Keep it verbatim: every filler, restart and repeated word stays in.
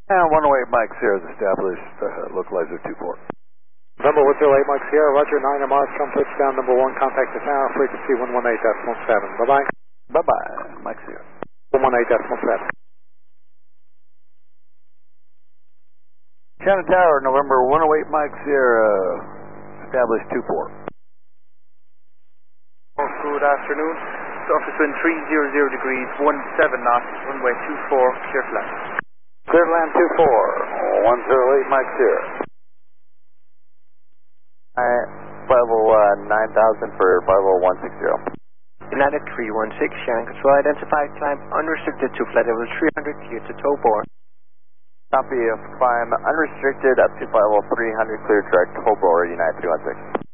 And one oh eight Mike Sierra is established, uh, localizer two four. Number one oh eight Mike Sierra, Roger, nine M R, from touchdown number one, contact us now, frequency one eighteen point seven. Bye-bye. Bye-bye, Mike Sierra. one eighteen point seven. Shannon Tower, November one oh eight Mike Sierra, established two four. Oh, good afternoon. Surface wind three hundred degrees, one seven knots, runway two four, clear to land. Clear to land two four, one oh eight Mike Sierra. Alright, level uh, nine thousand for level one sixty. United three one six, Shannon Control, identified climb unrestricted to flight level three hundred, clear to tow bore. Copy of climb unrestricted up to flight level three hundred, clear direct, tow bore, United three one six.